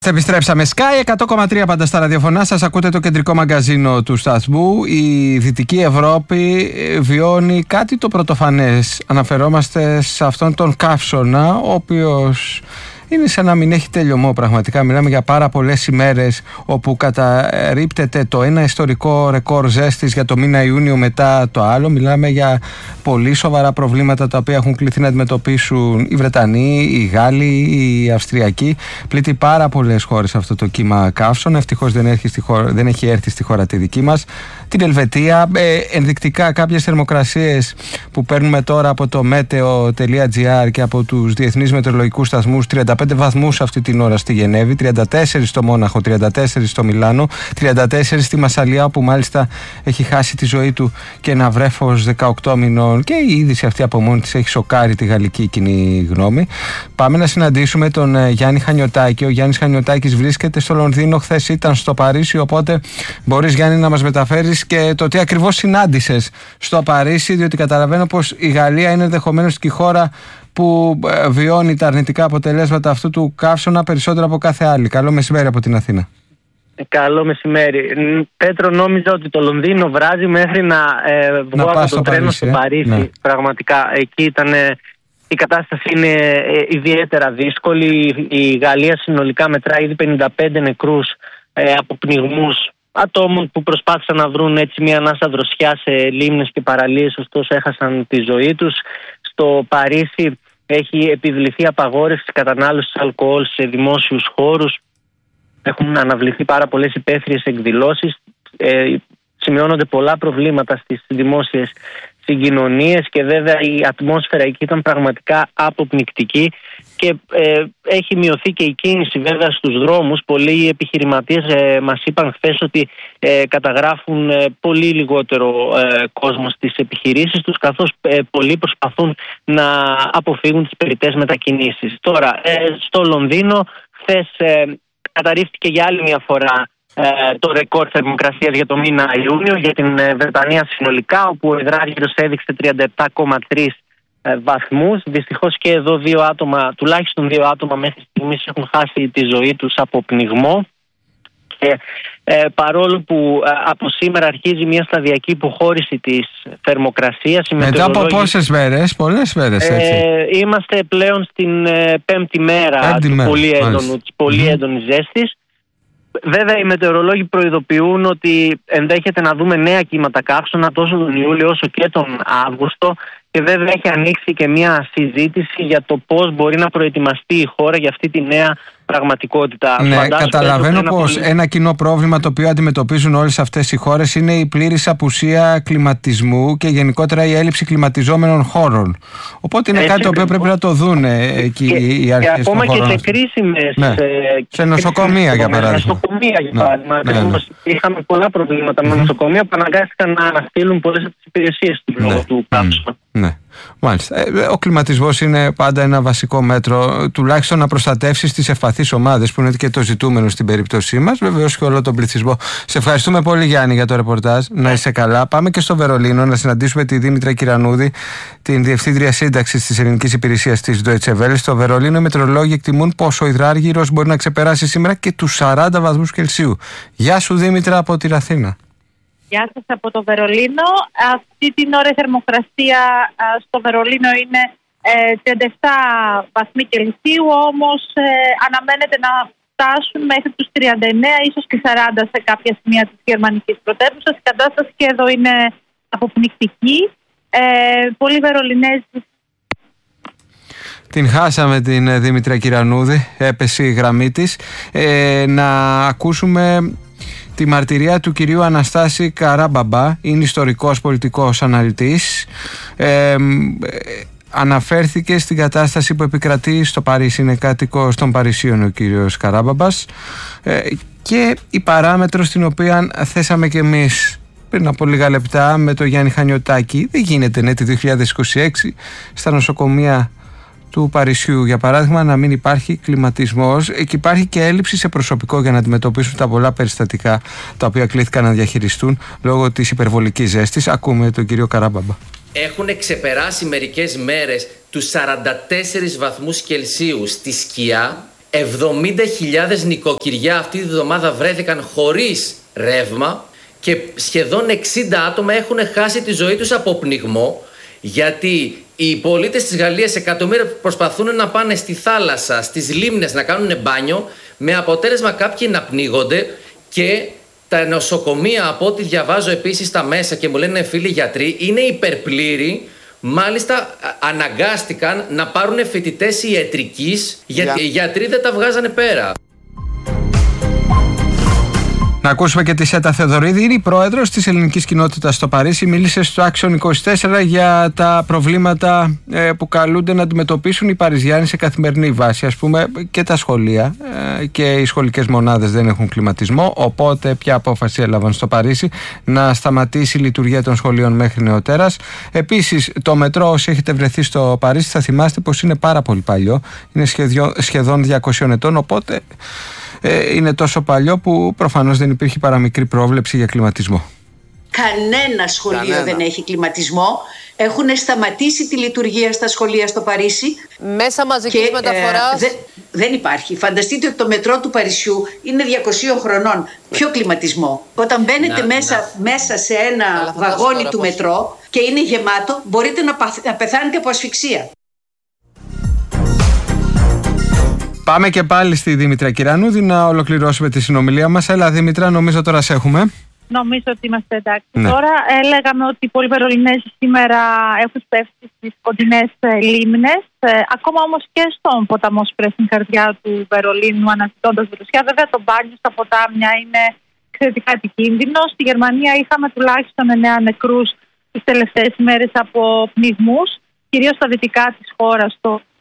Επιστρέψαμε. Sky 100,3 πάντα στα ραδιοφωνά σας. Ακούτε το κεντρικό μαγκαζίνο του σταθμού. Η Δυτική Ευρώπη βιώνει κάτι το πρωτοφανές. Αναφερόμαστε σε αυτόν τον καύσωνα, ο οποίος είναι σαν να μην έχει τελειωμό πραγματικά. Μιλάμε για πάρα πολλές ημέρες όπου καταρρίπτεται το ένα ιστορικό ρεκόρ ζέστης για το μήνα Ιούνιο μετά το άλλο. Μιλάμε για πολύ σοβαρά προβλήματα τα οποία έχουν κληθεί να αντιμετωπίσουν οι Βρετανοί, οι Γάλλοι, οι Αυστριακοί. Πλήττει πάρα πολλές χώρες αυτό το κύμα καύσωνα. Ευτυχώς δεν έχει έρθει στη χώρα τη δική μας. Την Ελβετία. Ενδεικτικά κάποιες θερμοκρασίες που παίρνουμε τώρα από το meteo.gr και από τους διεθνείς μετεωρολογικούς σταθμούς. 35 βαθμούς αυτή την ώρα στη Γενέβη, 34 στο Μόναχο, 34 στο Μιλάνο, 34 στη Μασσαλία, όπου μάλιστα έχει χάσει τη ζωή του και ένα βρέφος 18 μηνών, και η είδηση αυτή από μόνη της έχει σοκάρει τη γαλλική κοινή γνώμη. Πάμε να συναντήσουμε τον Γιάννη Χανιωτάκη. Ο Γιάννης Χανιωτάκης βρίσκεται στο Λονδίνο, χθες ήταν στο Παρίσι, οπότε μπορείς, Γιάννη, να μας μεταφέρεις και το τι ακριβώς συνάντησες στο Παρίσι, διότι καταλαβαίνω πως η Γαλλία είναι ενδεχομένως και η χώρα που βιώνει τα αρνητικά αποτελέσματα αυτού του καύσωνα περισσότερο από κάθε άλλη. Καλό μεσημέρι από την Αθήνα. Καλό μεσημέρι. Πέτρο, νόμιζα ότι το Λονδίνο βράζει μέχρι να βγω από το τρένο στο Παρίσι. Ναι. Πραγματικά εκεί ήταν. Η κατάσταση είναι ιδιαίτερα δύσκολη. Η Γαλλία συνολικά μετράει ήδη 55 νεκρούς από πνιγμούς ατόμων που προσπάθησαν να βρουν έτσι μια ανάσα δροσιά σε λίμνες και παραλίες, ωστόσο έχασαν τη ζωή τους. Στο Παρίσι έχει επιβληθεί απαγόρευση κατανάλωσης αλκοόλ σε δημόσιους χώρους. Έχουν αναβληθεί πάρα πολλές υπαίθριες εκδηλώσεις. Σημειώνονται πολλά προβλήματα στις δημόσιες συγκοινωνίες και βέβαια η ατμόσφαιρα εκεί ήταν πραγματικά αποπνικτική και έχει μειωθεί και η κίνηση βέβαια στους δρόμους. Πολλοί επιχειρηματίες μας είπαν χθες ότι καταγράφουν πολύ λιγότερο κόσμο στις επιχειρήσεις τους, καθώς πολλοί προσπαθούν να αποφύγουν τις περιττές μετακινήσεις. Τώρα, στο Λονδίνο χθες καταρρίφθηκε για άλλη μια φορά το ρεκόρ θερμοκρασίας για το μήνα Ιούνιο για την Βρετανία συνολικά, όπου ο υδράργυρος έδειξε 37,3 βαθμούς. Δυστυχώς και εδώ τουλάχιστον δύο άτομα μέχρι στιγμής έχουν χάσει τη ζωή τους από πνιγμό. Και παρόλο που από σήμερα αρχίζει μια σταδιακή υποχώρηση της θερμοκρασίας. Μετά από πόσες μέρες, πολλές μέρες έτσι. Είμαστε πλέον στην πέμπτη μέρα της πολύ έντονης ζέστης. Βέβαια, οι μετεωρολόγοι προειδοποιούν ότι ενδέχεται να δούμε νέα κύματα καύσωνα τόσο τον Ιούλιο όσο και τον Αύγουστο, και βέβαια έχει ανοίξει και μια συζήτηση για το πώς μπορεί να προετοιμαστεί η χώρα για αυτή τη νέα πραγματικότητα. Ναι, καταλαβαίνω πως ένα κοινό πρόβλημα το οποίο αντιμετωπίζουν όλες αυτές οι χώρες είναι η πλήρης απουσία κλιματισμού και γενικότερα η έλλειψη κλιματιζόμενων χώρων. Οπότε είναι κάτι το οποίο πρέπει να το δουν εκεί οι αρχές των χωρών. Ακόμα και σε κρίσιμες... Ναι. Σε νοσοκομεία, για παράδειγμα. Είχαμε πολλά προβλήματα με νοσοκομεία που αναγκάστηκαν να αναστείλουν πολλές από τις υπηρεσίες του λόγω του καύσωνα. Ναι, μάλιστα. Ο κλιματισμός είναι πάντα ένα βασικό μέτρο, τουλάχιστον να προστατεύσει τις ευπαθείς ομάδες, που είναι και το ζητούμενο στην περίπτωσή μας, βεβαίως και όλο τον πληθυσμό. Σε ευχαριστούμε πολύ, Γιάννη, για το ρεπορτάζ. Να είσαι καλά. Πάμε και στο Βερολίνο να συναντήσουμε τη Δήμητρα Κυρανούδη, την Διευθύντρια Σύνταξης της Ελληνικής Υπηρεσίας της Deutsche Welle. Στο Βερολίνο οι μετεωρολόγοι εκτιμούν πως ο υδράργυρος μπορεί να ξεπεράσει σήμερα και τους 40 βαθμούς Κελσίου. Γεια σου, Δήμητρα, από την Αθήνα. Γεια σας από το Βερολίνο. Αυτή την ώρα η θερμοκρασία στο Βερολίνο είναι 37 βαθμοί Κελσίου, όμως αναμένεται να φτάσουν μέχρι τους 39, ίσως και 40 σε κάποια σημεία της γερμανικής πρωτεύουσας. Η κατάσταση και εδώ είναι αποπνικτική. Πολλοί Βερολινέζοι... Την χάσαμε την Δήμητρα Κυρανούδη, έπεσε η γραμμή της. Να ακούσουμε τη μαρτυρία του κυρίου Αναστάση Καράμπαμπα. Είναι ιστορικός πολιτικός αναλυτής. Αναφέρθηκε στην κατάσταση που επικρατεί στο Παρίσι. Είναι κάτοικος των Παρισίων ο κύριος Καράμπαμπας, και η παράμετρο στην οποία θέσαμε και εμείς πριν από λίγα λεπτά με τον Γιάννη Χανιωτάκη. Δεν γίνεται, ναι, το 2026 στα νοσοκομεία του Παρισιού, για παράδειγμα, να μην υπάρχει κλιματισμός και υπάρχει και έλλειψη σε προσωπικό για να αντιμετωπίσουν τα πολλά περιστατικά τα οποία κλήθηκαν να διαχειριστούν λόγω της υπερβολικής ζέστης. Ακούμε τον κύριο Καράμπαμπα. Έχουν ξεπεράσει μερικές μέρες τους 44 βαθμούς Κελσίου στη σκιά 70.000 νοικοκυριά αυτή τη βδομάδα βρέθηκαν χωρίς ρεύμα και σχεδόν 60 άτομα έχουν χάσει τη ζωή τους από πνιγμό, γιατί οι πολίτες της Γαλλίας, εκατομμύρια, προσπαθούν να πάνε στη θάλασσα, στις λίμνες να κάνουν μπάνιο, με αποτέλεσμα κάποιοι να πνίγονται, και τα νοσοκομεία, από ό,τι διαβάζω επίσης στα μέσα και μου λένε φίλοι γιατροί, είναι υπερπλήρη. Μάλιστα αναγκάστηκαν να πάρουν φοιτητές ιατρικής, γιατί οι γιατροί δεν τα βγάζανε πέρα. Να ακούσουμε και τη Σέτα Θεοδωρίδη, είναι η πρόεδρος της ελληνικής κοινότητας στο Παρίσι. Μίλησε στο Action 24 για τα προβλήματα που καλούνται να αντιμετωπίσουν οι Παριζιάνοι σε καθημερινή βάση. Ας πούμε, και τα σχολεία και οι σχολικές μονάδες δεν έχουν κλιματισμό. Οπότε, ποια απόφαση έλαβαν στο Παρίσι? Να σταματήσει η λειτουργία των σχολείων μέχρι νεοτέρας. Επίσης, το μετρό, όσοι έχετε βρεθεί στο Παρίσι, θα θυμάστε πως είναι πάρα πολύ παλιό. Είναι σχεδόν 200 ετών. Οπότε είναι τόσο παλιό που προφανώς δεν υπήρχε παραμικρή πρόβλεψη για κλιματισμό. Κανένα σχολείο δεν έχει κλιματισμό. Έχουν σταματήσει τη λειτουργία στα σχολεία στο Παρίσι. Μέσα μαζικής μεταφοράς. Δεν υπάρχει. Φανταστείτε ότι το μετρό του Παρισιού είναι 200 χρονών. Ποιο κλιματισμό? Όταν μπαίνετε μέσα σε ένα βαγόνι του μετρό και είναι γεμάτο, μπορείτε να πεθάνετε από ασφυξία. Πάμε και πάλι στη Δήμητρα Κυρανούδη να ολοκληρώσουμε τη συνομιλία μας. Έλα Δήμητρα, νομίζω τώρα σε έχουμε. Νομίζω ότι είμαστε εντάξει. Ναι. Τώρα λέγαμε ότι πολλοί Βερολινέζοι σήμερα έχουν πέσει στις κοντινές λίμνες. Ακόμα όμως και στον ποταμό Σπρέ, στην καρδιά του Βερολίνου, αναζητώντας δροσιά. Βέβαια το μπάνιο στα ποτάμια είναι εξαιρετικά επικίνδυνο. Στη Γερμανία είχαμε τουλάχιστον 9 νεκρούς τις τελευταίες ημέρες από πνιγμούς, κυρίως στα δυτικά της χώρας.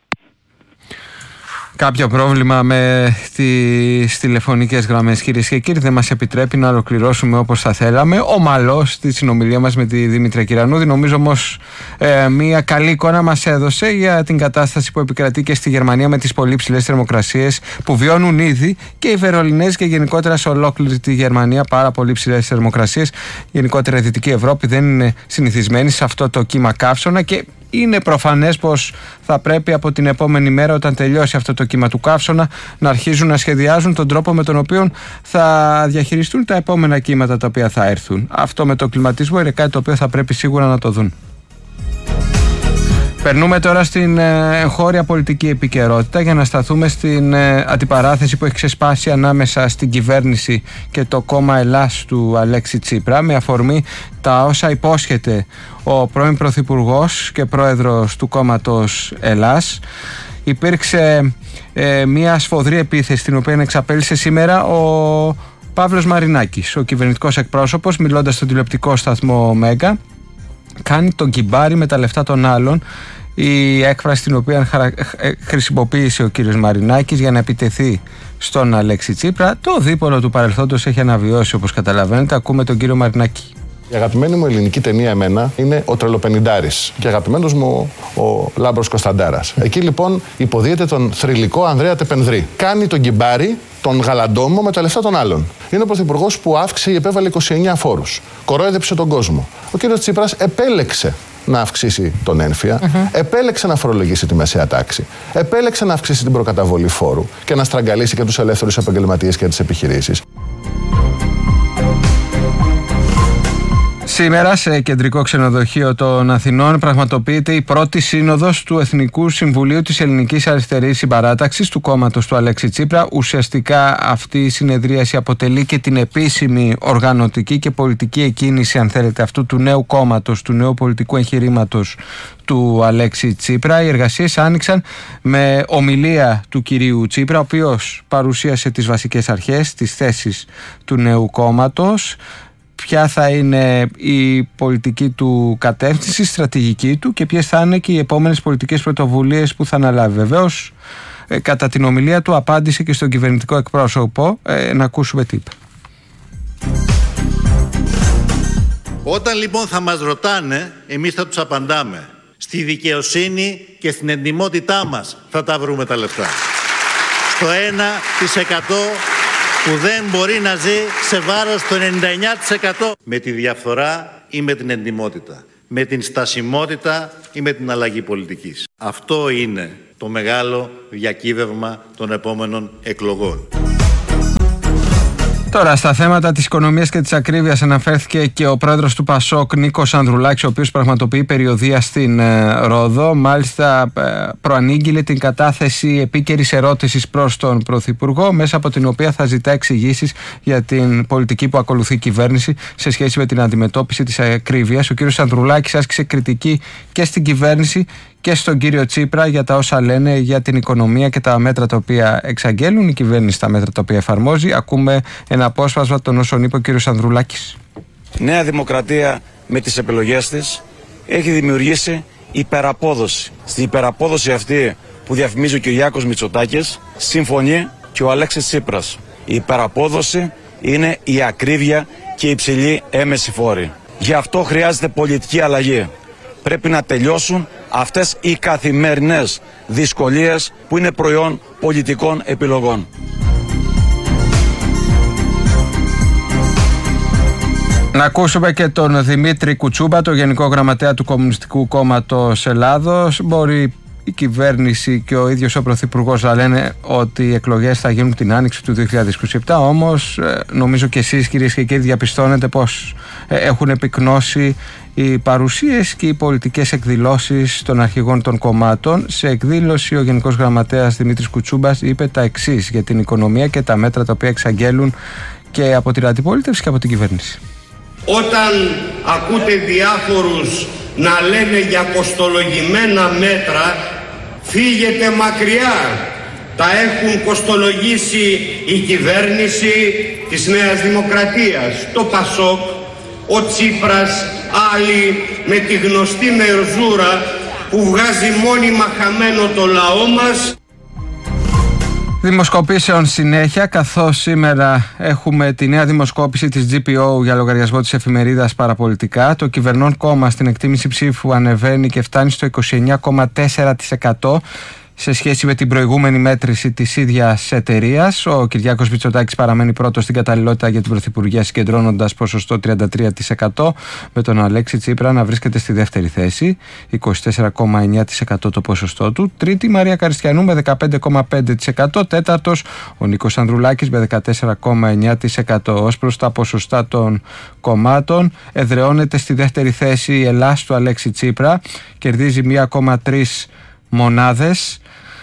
Κάποιο πρόβλημα με τις τηλεφωνικές γραμμές, κυρίες και κύριοι, δεν μας επιτρέπει να ολοκληρώσουμε όπως θα θέλαμε ομαλώς τη συνομιλία μας με τη Δήμητρα Κυρανούδη. Νομίζω όμως μια καλή εικόνα μας έδωσε για την κατάσταση που επικρατεί και στη Γερμανία με τις πολύ ψηλές θερμοκρασίες που βιώνουν ήδη και οι Βερολινέζοι και γενικότερα σε ολόκληρη τη Γερμανία. Πάρα πολύ ψηλές θερμοκρασίες. Γενικότερα η Δυτική Ευρώπη δεν είναι συνηθισμένη σε αυτό το κύμα καύσωνα και είναι προφανές πως θα πρέπει από την επόμενη μέρα, όταν τελειώσει αυτό το κύμα του καύσωνα, να αρχίζουν να σχεδιάζουν τον τρόπο με τον οποίο θα διαχειριστούν τα επόμενα κύματα τα οποία θα έρθουν. Αυτό με το κλιματισμό είναι κάτι το οποίο θα πρέπει σίγουρα να το δουν. Περνούμε τώρα στην εγχώρια πολιτική επικαιρότητα για να σταθούμε στην αντιπαράθεση που έχει ξεσπάσει ανάμεσα στην κυβέρνηση και το κόμμα Ελλάς του Αλέξη Τσίπρα, με αφορμή τα όσα υπόσχεται ο πρώην Πρωθυπουργός και πρόεδρος του κόμματος Ελλάς. Υπήρξε μια σφοδρή επίθεση την οποία εξαπέλυσε σήμερα ο Παύλος Μαρινάκης, ο κυβερνητικός εκπρόσωπος, μιλώντας στον τηλεοπτικό σταθμό Μέγκα. Κάνει τον κυμπάρι με τα λεφτά των άλλων, η έκφραση την οποία χρησιμοποίησε ο κύριος Μαρινάκης για να επιτεθεί στον Αλέξη Τσίπρα. Το δίπολο του παρελθόντος έχει αναβιώσει, όπως καταλαβαίνετε. Ακούμε τον κύριο Μαρινάκη. Η αγαπημένη μου ελληνική ταινία εμένα είναι ο Τρελοπενιντάρης και αγαπημένος μου ο Λάμπρος Κωνσταντάρας. Εκεί λοιπόν υποδίεται τον θρυλικό Ανδρέα Τεπενδρή. Κάνει τον κυμπάρι, τον γαλαντόμο με τα λεφτά των άλλων. Είναι ο πρωθυπουργός που αύξησε ή επέβαλε 29 φόρους. Κορόιδεψε τον κόσμο. Ο κύριος Τσίπρας επέλεξε να αυξήσει τον ένφια, επέλεξε να φορολογήσει τη μεσαία τάξη, επέλεξε να αυξήσει την προκαταβολή φόρου και να στραγγαλίσει και τους ελεύθερους επαγγελματίες και τις επιχειρήσεις. Σήμερα σε κεντρικό ξενοδοχείο των Αθηνών πραγματοποιείται η πρώτη σύνοδος του Εθνικού Συμβουλίου της Ελληνικής Αριστερής Συμπαράταξης του κόμματος του Αλέξη Τσίπρα. Ουσιαστικά αυτή η συνεδρίαση αποτελεί και την επίσημη οργανωτική και πολιτική εκκίνηση, αν θέλετε, αυτού του νέου κόμματος, του νέου πολιτικού εγχειρήματος του Αλέξη Τσίπρα. Οι εργασίες άνοιξαν με ομιλία του κυρίου Τσίπρα, ο οποίος παρουσίασε τις βασικές αρχές, τις θέσεις του νέου κόμματος, ποια θα είναι η πολιτική του κατεύθυνση, η στρατηγική του και ποιες θα είναι και οι επόμενες πολιτικές πρωτοβουλίες που θα αναλάβει. Βεβαίως, κατά την ομιλία του απάντησε και στον κυβερνητικό εκπρόσωπο. Να ακούσουμε τι είπε. Όταν λοιπόν θα μας ρωτάνε, εμείς θα τους απαντάμε. Στη δικαιοσύνη και στην εντιμότητά μας θα τα βρούμε τα λεφτά. Στο 1% που δεν μπορεί να ζει σε βάρος το 99%. Με τη διαφθορά ή με την εντιμότητα. Με την στασιμότητα ή με την αλλαγή πολιτικής. Αυτό είναι το μεγάλο διακύβευμα των επόμενων εκλογών. Τώρα, στα θέματα της οικονομίας και της ακρίβειας αναφέρθηκε και ο πρόεδρος του ΠΑΣΟΚ, Νίκος Ανδρουλάκης, ο οποίος πραγματοποιεί περιοδεία στην Ρόδο. Μάλιστα, προανήγγειλε την κατάθεση επίκαιρης ερώτησης προς τον Πρωθυπουργό, μέσα από την οποία θα ζητά εξηγήσεις για την πολιτική που ακολουθεί η κυβέρνηση σε σχέση με την αντιμετώπιση της ακρίβειας. Ο κύριος Ανδρουλάκης άσκησε κριτική και στην κυβέρνηση και στον κύριο Τσίπρα για τα όσα λένε για την οικονομία και τα μέτρα τα οποία εξαγγέλουν, η κυβέρνηση τα μέτρα τα οποία εφαρμόζει. Ακούμε ένα απόσπασμα των όσων είπε ο κύριος Ανδρουλάκης. Νέα Δημοκρατία με τις επιλογές της έχει δημιουργήσει υπεραπόδοση. Στην υπεραπόδοση αυτή που διαφημίζει ο Κυριάκος Μητσοτάκης συμφωνεί και ο Αλέξης Τσίπρας. Η υπεραπόδοση είναι η ακρίβεια και η υψηλή έμεση φόρη. Γι' αυτό χρειάζεται πολιτική αλλαγή. Πρέπει να τελειώσουν αυτές οι καθημερινές δυσκολίες που είναι προϊόν πολιτικών επιλογών. Να ακούσουμε και τον Δημήτρη Κουτσούμπα, το Γενικό Γραμματέα του Κομμουνιστικού Κόμματος Ελλάδος. Μπορεί η κυβέρνηση και ο ίδιος ο Πρωθυπουργός να λένε ότι οι εκλογές θα γίνουν την άνοιξη του 2027, όμως νομίζω και εσείς, κυρίες και κύριοι, διαπιστώνετε πως έχουν επικνώσει οι παρουσίες και οι πολιτικές εκδηλώσεις των αρχηγών των κομμάτων. Σε εκδήλωση ο Γενικός Γραμματέας Δημήτρης Κουτσούμπας είπε τα εξής για την οικονομία και τα μέτρα τα οποία εξαγγέλουν και από την αντιπολίτευση και από την κυβέρνηση. Όταν ακούτε διάφορους να λένε για κοστολογημένα μέτρα, φύγετε μακριά. Τα έχουν κοστολογήσει η κυβέρνηση της Νέας Δημοκρατίας, το ΠΑΣΟΚ, ο Τσίπρας, άλλοι με τη γνωστή μερζούρα που βγάζει μόνιμα χαμένο το λαό μας. Δημοσκοπήσεων συνέχεια, καθώς σήμερα έχουμε τη νέα δημοσκόπηση της GPO για λογαριασμό της εφημερίδας Παραπολιτικά. Το κυβερνών κόμμα στην εκτίμηση ψήφου ανεβαίνει και φτάνει στο 29,4% σε σχέση με την προηγούμενη μέτρηση της ίδιας εταιρείας. Ο Κυριάκος Μητσοτάκης παραμένει πρώτος στην καταλληλότητα για την Πρωθυπουργία, συγκεντρώνοντας ποσοστό 33%, με τον Αλέξη Τσίπρα να βρίσκεται στη δεύτερη θέση, 24,9% το ποσοστό του. Τρίτη, Μαρία Καριστιανού με 15,5%. Τέταρτος, ο Νίκος Ανδρουλάκης με 14,9%. Ως προς τα ποσοστά των κομμάτων, εδραιώνεται στη δεύτερη θέση η Ελλάς του Αλέξη Τσίπρα, κερδίζει 1,3 μονάδες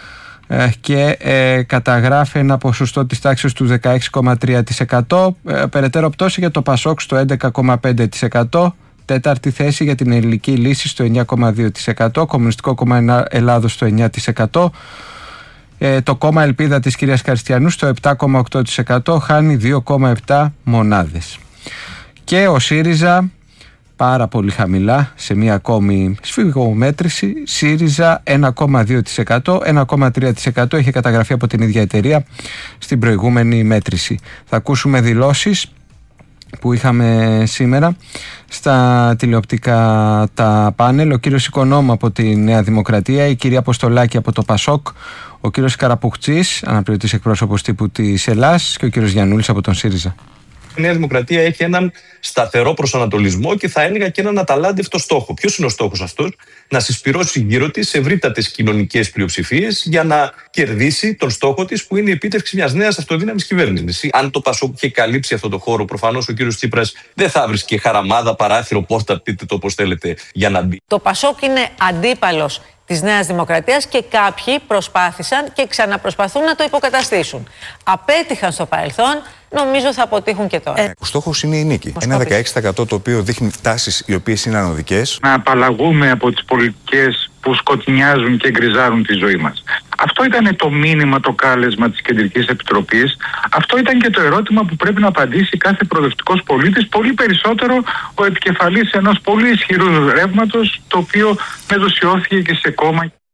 και καταγράφει ένα ποσοστό της τάξης του 16,3%. Περαιτέρω πτώση για το ΠΑΣΟΚ στο 11,5%. Τέταρτη θέση για την Ελληνική Λύση στο 9,2%. Κομμουνιστικό Κόμμα Ελλάδος στο 9%. Το κόμμα Ελπίδα της κυρίας Καριστιανού στο 7,8%. Χάνει 2,7 μονάδες. Και ο ΣΥΡΙΖΑ πάρα πολύ χαμηλά σε μία ακόμη σφιγμομέτρηση. ΣΥΡΙΖΑ 1,2%, 1,3% είχε καταγραφεί από την ίδια εταιρεία στην προηγούμενη μέτρηση. Θα ακούσουμε δηλώσεις που είχαμε σήμερα στα τηλεοπτικά τα πάνελ. Ο κύριος Οικονόμου από τη Νέα Δημοκρατία, η κυρία Αποστολάκη από το ΠΑΣΟΚ, ο κύριος Καραπουχτσής, αναπληρωτής εκπρόσωπος τύπου της Ελλάς, και ο κύριος Γιαννούλης από τον ΣΥΡΙΖΑ. Η Νέα Δημοκρατία έχει έναν σταθερό προσανατολισμό και θα έλεγα και έναν αταλάντευτο στόχο. Ποιος είναι ο στόχος αυτός? Να συσπυρώσει γύρω της ευρύτατες κοινωνικές πλειοψηφίες για να κερδίσει τον στόχο της, που είναι η επίτευξη μιας νέας αυτοδύναμης κυβέρνησης. Αν το ΠΑΣΟΚ είχε καλύψει αυτό το χώρο, προφανώς ο κύριος Τσίπρας δεν θα βρίσκε χαραμάδα, παράθυρο, πόρτα, πείτε το όπως θέλετε, για να μπει. Το ΠΑΣΟΚ είναι αντίπαλος της Νέας Δημοκρατίας και κάποιοι προσπάθησαν και ξαναπροσπαθούν να το υποκαταστήσουν. Απέτυχαν στο παρελθόν, νομίζω θα αποτύχουν και τώρα. Ο στόχος είναι η νίκη. Ένα 16% το οποίο δείχνει τάσεις οι οποίες είναι ανωδικές. Να απαλλαγούμε από τις πολιτικές που σκοτεινιάζουν και γκριζάρουν τη ζωή μας. Αυτό ήταν το μήνυμα, το κάλεσμα της Κεντρικής Επιτροπής. Αυτό ήταν και το ερώτημα που πρέπει να απαντήσει κάθε προοδευτικός πολίτης, πολύ περισσότερο ο επικεφαλής ενός πολύ ισχυρού ρεύματος, το οποίο μετουσιώθηκε και σε κόμμα.